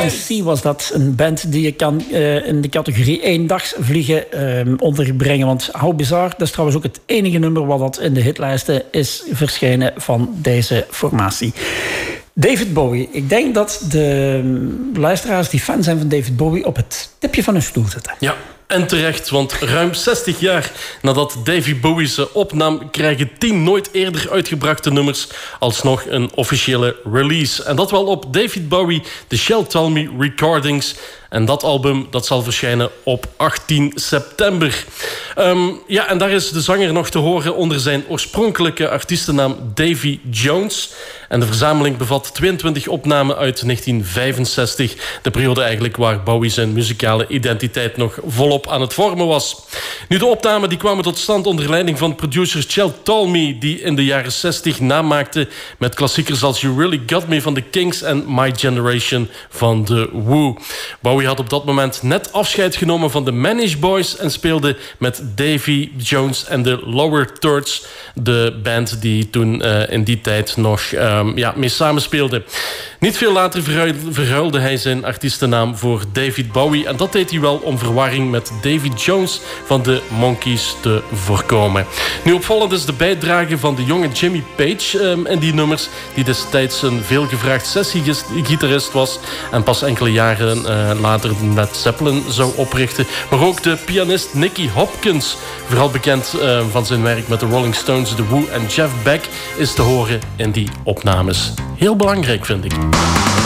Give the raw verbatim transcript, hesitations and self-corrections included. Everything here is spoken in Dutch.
Falling Sea was dat. Een band die je kan uh, in de categorie eendagsvliegen uh, onderbrengen. Want How Bizarre, dat is trouwens ook het enige nummer wat dat in de hitlijsten is verschenen van deze formatie. David Bowie. Ik denk dat de luisteraars die fan zijn van David Bowie op het tipje van hun stoel zitten. Ja. En terecht, want ruim zestig jaar nadat David Bowie ze opnam, krijgen tien nooit eerder uitgebrachte nummers alsnog een officiële release. En dat wel op David Bowie, The Shall Tell Me Recordings. En dat album dat zal verschijnen op achttien september. Um, ja, en daar is de zanger nog te horen onder zijn oorspronkelijke artiestennaam Davy Jones. En de verzameling bevat tweeëntwintig opnamen uit negentien vijfenzestig. De periode eigenlijk waar Bowie zijn muzikale identiteit nog volop aan het vormen was. Nu, de opnamen die kwamen tot stand onder leiding van producer Shall Tell Me, die in de jaren zestig namaakte met klassiekers als You Really Got Me van The Kinks en My Generation van The Who. Bowie had op dat moment net afscheid genomen van de Manish Boys en speelde met Davy Jones en de Lower Thirds, de band die toen uh, in die tijd nog um, ja, mee samenspeelde. Niet veel later verhuilde, verhuilde hij zijn artiestennaam voor David Bowie en dat deed hij wel om verwarring met Davy Jones van de Monkees te voorkomen. Nu, opvallend is de bijdrage van de jonge Jimmy Page um, in die nummers, die destijds een veelgevraagd sessiegitarist was en pas enkele jaren uh, later Led Zeppelin zou oprichten. Maar ook de pianist Nicky Hopkins, vooral bekend uh, van zijn werk met de Rolling Stones, The Who en Jeff Beck, is te horen in die opnames. Heel belangrijk, vind ik.